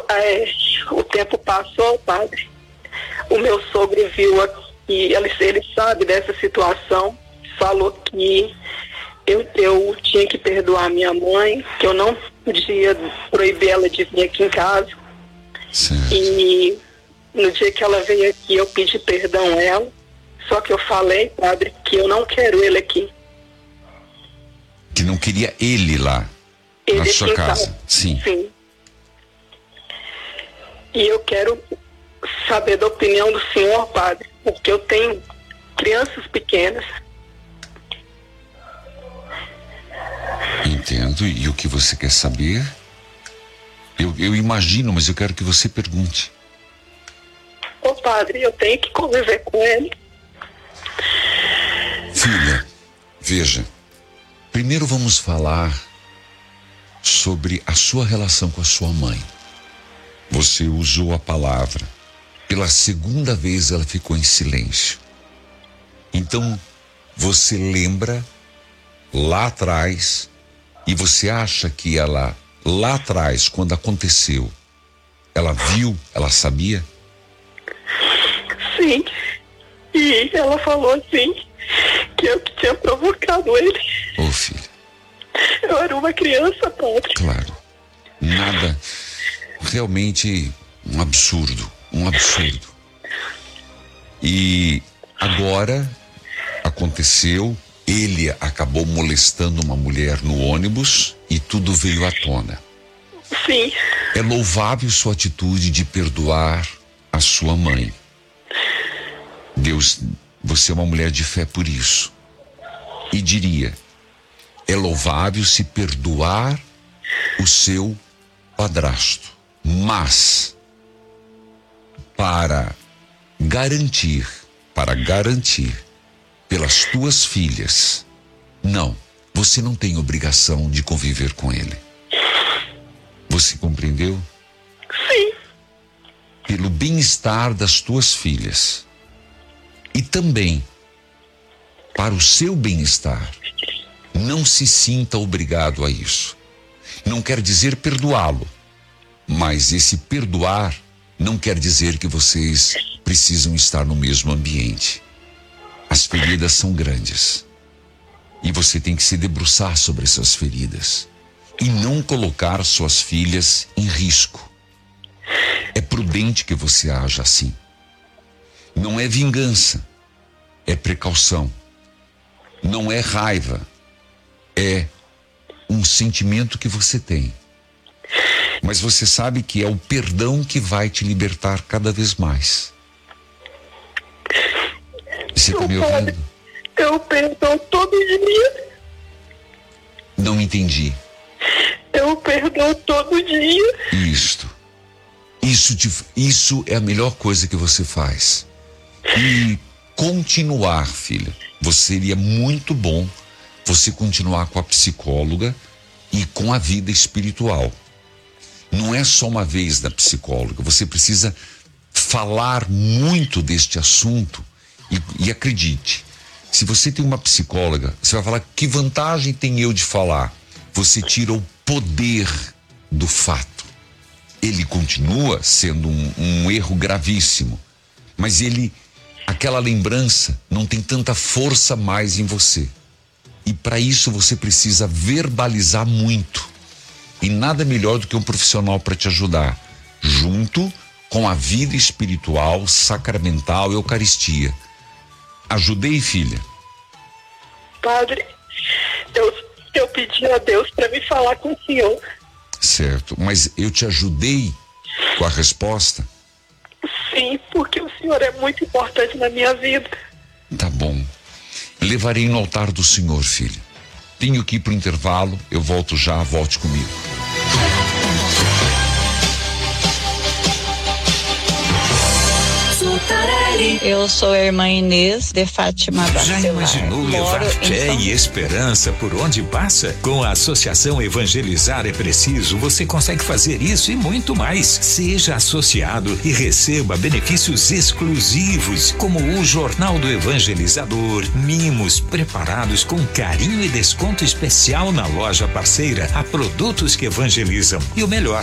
O tempo passou, padre. O meu sogro viu aqui, ele sabe dessa situação, falou que eu tinha que perdoar minha mãe, que eu não podia proibir ela de vir aqui em casa. Certo. E no dia que ela veio aqui, eu pedi perdão a ela, só que eu falei, padre, que eu não quero ele aqui. Que não queria ele lá, Ele na sua aqui em casa. Sim. Sim. E eu quero saber da opinião do senhor, padre, porque eu tenho crianças pequenas. Entendo. E o que você quer saber? Eu imagino, mas eu quero que você pergunte. Ô padre, eu tenho que conviver com ele. Filha, veja, primeiro vamos falar sobre a sua relação com a sua mãe. Você usou a palavra. Pela segunda vez ela ficou em silêncio. Então, você lembra lá atrás, e você acha que ela, lá atrás, quando aconteceu, ela viu, ela sabia? Sim. E ela falou assim, que eu que tinha provocado ele. Ô, filha. Eu era uma criança, padre. Claro. Nada. Realmente um absurdo. Um absurdo. E agora aconteceu, ele acabou molestando uma mulher no ônibus e tudo veio à tona. Sim. É louvável sua atitude de perdoar a sua mãe. Deus, você é uma mulher de fé por isso. E diria, é louvável se perdoar o seu padrasto. Mas, para garantir pelas tuas filhas, não, você não tem obrigação de conviver com ele. Você compreendeu? Sim. Pelo bem-estar das tuas filhas e também para o seu bem-estar, não se sinta obrigado a isso. Não quer dizer perdoá-lo, mas esse perdoar não quer dizer que vocês precisam estar no mesmo ambiente. As feridas são grandes e você tem que se debruçar sobre essas feridas e não colocar suas filhas em risco. É prudente que você haja assim. Não é vingança, é precaução. Não é raiva, é um sentimento que você tem. Mas você sabe que é o perdão que vai te libertar cada vez mais. Você está me ouvindo? Eu perdoo todo dia. Não entendi. Eu perdoo todo dia. Isso é a melhor coisa que você faz. E continuar, filha. Seria muito bom você continuar com a psicóloga e com a vida espiritual. Não é só uma vez da psicóloga. Você precisa falar muito deste assunto e acredite, se você tem uma psicóloga, você vai falar, que vantagem tem eu de falar? Você tira o poder do fato. Ele continua sendo um erro gravíssimo, mas aquela lembrança não tem tanta força mais em você. E para isso você precisa verbalizar muito. E nada melhor do que um profissional para te ajudar, junto com a vida espiritual, sacramental e Eucaristia. Ajudei, filha? Padre, eu pedi a Deus para me falar com o senhor. Certo, mas eu te ajudei com a resposta? Sim, porque o senhor é muito importante na minha vida. Tá bom. Levarei no altar do Senhor, filha. Tenho que ir pro intervalo, eu volto já, volte comigo. Eu sou a irmã Inês de Fátima Bacelar. Já imaginou levar Moro fé em e esperança por onde passa? Com a Associação Evangelizar é Preciso, você consegue fazer isso e muito mais. Seja associado e receba benefícios exclusivos, como o Jornal do Evangelizador, mimos preparados com carinho e desconto especial na loja parceira a produtos que evangelizam. E o melhor,